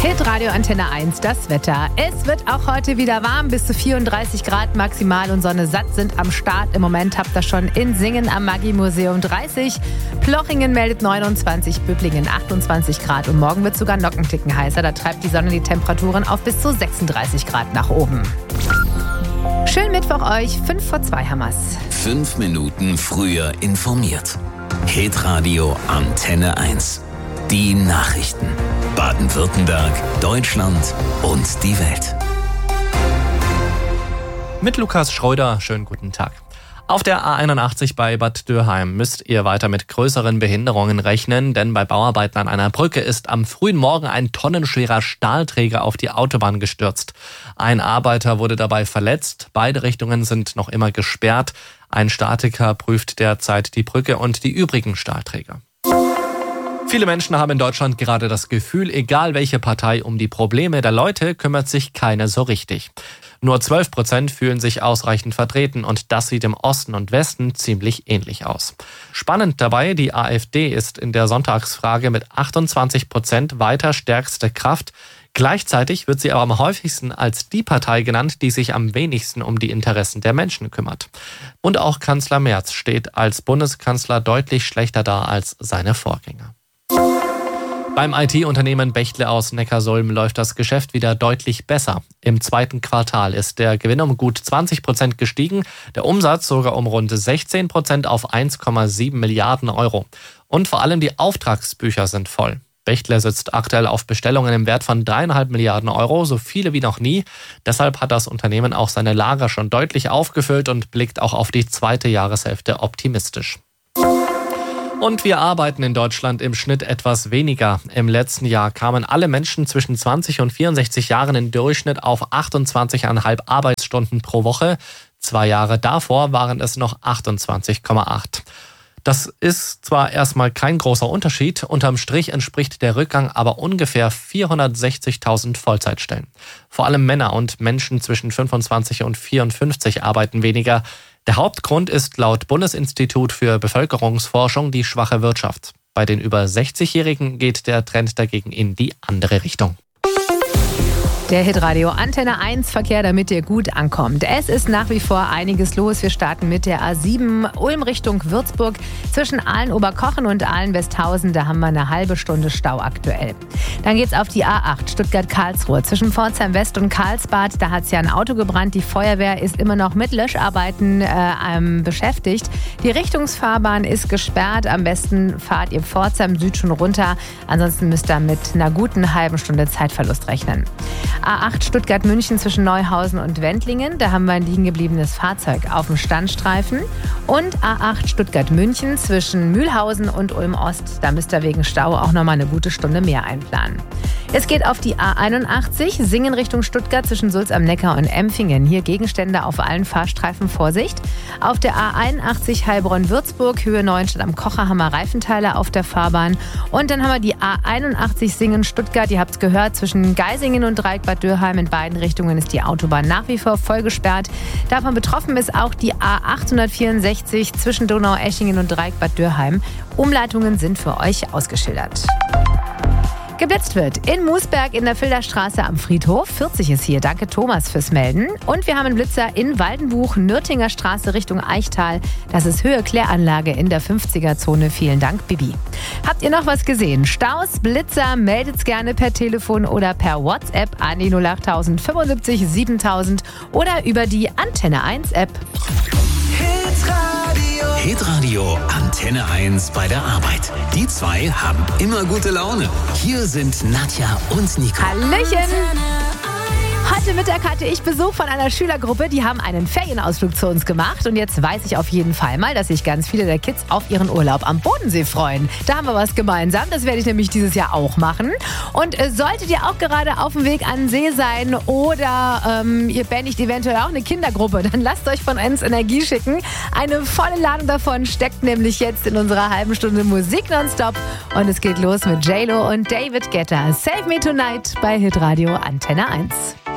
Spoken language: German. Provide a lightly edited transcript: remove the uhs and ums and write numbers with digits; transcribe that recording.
Hitradio Antenne 1, das Wetter. Es wird auch heute wieder warm, bis zu 34 Grad maximal und Sonne satt sind am Start. Im Moment habt ihr schon in Singen am Magie-Museum 30, Plochingen meldet 29, Böblingen 28 Grad und morgen wird es sogar noch einen Ticken heißer. Da treibt die Sonne die Temperaturen auf bis zu 36 Grad nach oben. Schönen Mittwoch euch, 2:05 haben wir's. 5 Minuten früher informiert. Hitradio Antenne 1. Die Nachrichten. Baden-Württemberg, Deutschland und die Welt. Mit Lukas Schröder, schönen guten Tag. Auf der A81 bei Bad Dürheim müsst ihr weiter mit größeren Behinderungen rechnen, denn bei Bauarbeiten an einer Brücke ist am frühen Morgen ein tonnenschwerer Stahlträger auf die Autobahn gestürzt. Ein Arbeiter wurde dabei verletzt, beide Richtungen sind noch immer gesperrt. Ein Statiker prüft derzeit die Brücke und die übrigen Stahlträger. Viele Menschen haben in Deutschland gerade das Gefühl, egal welche Partei, um die Probleme der Leute kümmert sich keine so richtig. Nur 12% fühlen sich ausreichend vertreten und das sieht im Osten und Westen ziemlich ähnlich aus. Spannend dabei, die AfD ist in der Sonntagsfrage mit 28% weiter stärkste Kraft. Gleichzeitig wird sie aber am häufigsten als die Partei genannt, die sich am wenigsten um die Interessen der Menschen kümmert. Und auch Kanzler Merz steht als Bundeskanzler deutlich schlechter da als seine Vorgänger. Beim IT-Unternehmen Bechtle aus Neckarsulm läuft das Geschäft wieder deutlich besser. Im zweiten Quartal ist der Gewinn um gut 20% gestiegen, der Umsatz sogar um rund 16% auf 1,7 Milliarden Euro. Und vor allem die Auftragsbücher sind voll. Bechtle sitzt aktuell auf Bestellungen im Wert von 3,5 Milliarden Euro, so viele wie noch nie. Deshalb hat das Unternehmen auch seine Lager schon deutlich aufgefüllt und blickt auch auf die zweite Jahreshälfte optimistisch. Und wir arbeiten in Deutschland im Schnitt etwas weniger. Im letzten Jahr kamen alle Menschen zwischen 20 und 64 Jahren im Durchschnitt auf 28,5 Arbeitsstunden pro Woche. 2 Jahre davor waren es noch 28,8. Das ist zwar erstmal kein großer Unterschied, unterm Strich entspricht der Rückgang aber ungefähr 460.000 Vollzeitstellen. Vor allem Männer und Menschen zwischen 25 und 54 arbeiten weniger. Der Hauptgrund ist laut Bundesinstitut für Bevölkerungsforschung die schwache Wirtschaft. Bei den über 60-Jährigen geht der Trend dagegen in die andere Richtung. Der Hitradio Antenne 1 Verkehr, damit ihr gut ankommt. Es ist nach wie vor einiges los. Wir starten mit der A7 Ulm Richtung Würzburg. Zwischen Aalen-Oberkochen und Aalen-Westhausen, da haben wir eine halbe Stunde Stau aktuell. Dann geht's auf die A8 Stuttgart-Karlsruhe. Zwischen Pforzheim West und Karlsbad, da hat's ja ein Auto gebrannt. Die Feuerwehr ist immer noch mit Löscharbeiten beschäftigt. Die Richtungsfahrbahn ist gesperrt. Am besten fahrt ihr Pforzheim Süd schon runter. Ansonsten müsst ihr mit einer guten halben Stunde Zeitverlust rechnen. A8 Stuttgart-München zwischen Neuhausen und Wendlingen. Da haben wir ein liegen gebliebenes Fahrzeug auf dem Standstreifen. Und A8 Stuttgart-München zwischen Mühlhausen und Ulm-Ost. Da müsst ihr wegen Stau auch nochmal eine gute Stunde mehr einplanen. Es geht auf die A81 Singen Richtung Stuttgart zwischen Sulz am Neckar und Empfingen. Hier Gegenstände auf allen Fahrstreifen, Vorsicht. Auf der A81 Heilbronn-Würzburg, Höhe Neuenstadt am Kocher, haben wir Reifenteile auf der Fahrbahn. Und dann haben wir die A81 Singen-Stuttgart, ihr habt es gehört, zwischen Geisingen und Dreieck-Bad Dürheim. In beiden Richtungen ist die Autobahn nach wie vor voll gesperrt. Davon betroffen ist auch die A864 zwischen Donaueschingen und Dreieck-Bad Dürheim. Umleitungen sind für euch ausgeschildert. Geblitzt wird in Moosberg in der Filderstraße am Friedhof. 40 ist hier. Danke Thomas fürs Melden. Und wir haben einen Blitzer in Waldenbuch, Nürtinger Straße Richtung Eichtal. Das ist Höhe-Kläranlage in der 50er-Zone. Vielen Dank, Bibi. Habt ihr noch was gesehen? Staus, Blitzer, meldet's gerne per Telefon oder per WhatsApp an die 08000 75 7000 oder über die Antenne 1 App. Hitradio Antenne 1 bei der Arbeit. Die zwei haben immer gute Laune. Hier sind Nadja und Nico. Hallöchen! Heute Mittag hatte ich Besuch von einer Schülergruppe, die haben einen Ferienausflug zu uns gemacht und jetzt weiß ich auf jeden Fall mal, dass sich ganz viele der Kids auf ihren Urlaub am Bodensee freuen. Da haben wir was gemeinsam, das werde ich nämlich dieses Jahr auch machen. Und solltet ihr auch gerade auf dem Weg an den See sein oder ihr bändigt eventuell auch eine Kindergruppe, dann lasst euch von uns Energie schicken. Eine volle Ladung davon steckt nämlich jetzt in unserer halben Stunde Musik nonstop und es geht los mit J-Lo und David Guetta. Save Me Tonight bei Hitradio Antenne 1.